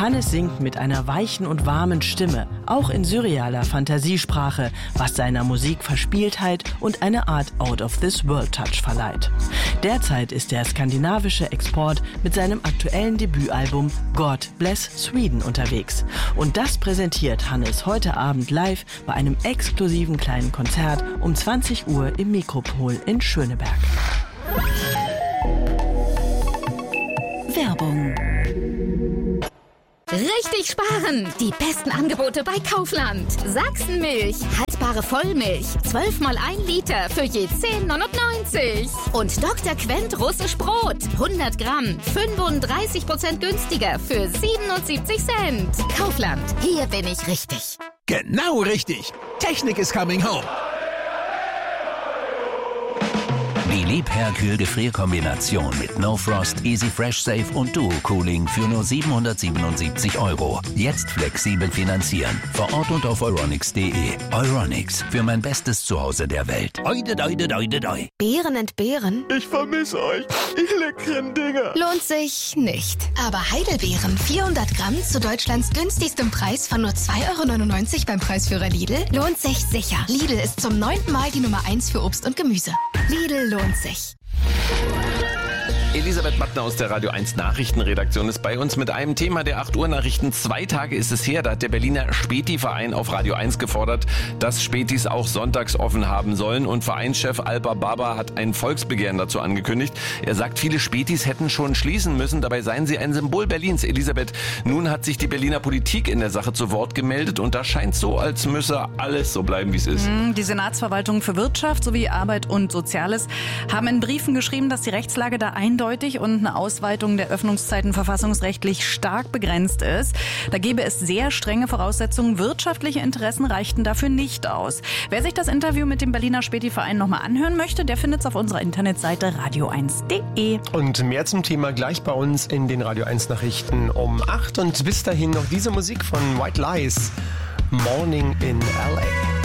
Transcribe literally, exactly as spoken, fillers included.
Hannes singt mit einer weichen und warmen Stimme, auch in surrealer Fantasiesprache, was seiner Musik Verspieltheit und eine Art Out-of-this-World-Touch verleiht. Derzeit ist der skandinavische Export mit seinem aktuellen Debütalbum God Bless Sweden unterwegs. Und das präsentiert Hannes heute Abend live bei einem exklusiven kleinen Konzert um zwanzig Uhr im Mikropol in Schöneberg. Werbung. Richtig sparen! Die besten Angebote bei Kaufland. Sachsenmilch, haltbare Vollmilch, zwölf mal ein Liter für je zehn neunundneunzig. Und Doktor Quent russisch Brot, hundert Gramm, fünfunddreißig Prozent günstiger für siebenundsiebzig Cent. Kaufland, hier bin ich richtig. Genau richtig. Technik is coming home. Die Liebherr-Kühl-Gefrierkombination mit No Frost, Easy Fresh Safe und Duo Cooling für nur siebenhundertsiebenundsiebzig Euro. Jetzt flexibel finanzieren. Vor Ort und auf euronics punkt de. Euronics, für mein bestes Zuhause der Welt. Oide, oide, oide, oide. Beeren entbehren? Ich vermisse euch. Ich leckeren Dinger. Lohnt sich nicht. Aber Heidelbeeren, vierhundert Gramm zu Deutschlands günstigstem Preis von nur zwei Euro neunundneunzig beim Preisführer Lidl, lohnt sich sicher. Lidl ist zum neunten Mal die Nummer eins für Obst und Gemüse. Lidl lohnt sich. Elisabeth Mattner aus der Radio eins Nachrichtenredaktion ist bei uns mit einem Thema der acht Uhr Nachrichten. Zwei Tage ist es her, da hat der Berliner Späti-Verein auf Radio eins gefordert, dass Spätis auch sonntags offen haben sollen. Und Vereinschef Alper Baba hat ein Volksbegehren dazu angekündigt. Er sagt, viele Spätis hätten schon schließen müssen. Dabei seien sie ein Symbol Berlins. Elisabeth, nun hat sich die Berliner Politik in der Sache zu Wort gemeldet. Und da scheint so, als müsse alles so bleiben, wie es ist. Die Senatsverwaltung für Wirtschaft sowie Arbeit und Soziales haben in Briefen geschrieben, dass die Rechtslage da eindeutig und eine Ausweitung der Öffnungszeiten verfassungsrechtlich stark begrenzt ist. Da gäbe es sehr strenge Voraussetzungen. Wirtschaftliche Interessen reichten dafür nicht aus. Wer sich das Interview mit dem Berliner Späti-Verein nochmal anhören möchte, der findet es auf unserer Internetseite radio eins punkt de. Und mehr zum Thema gleich bei uns in den Radio eins Nachrichten um acht. Und bis dahin noch diese Musik von White Lies, Morning in L A.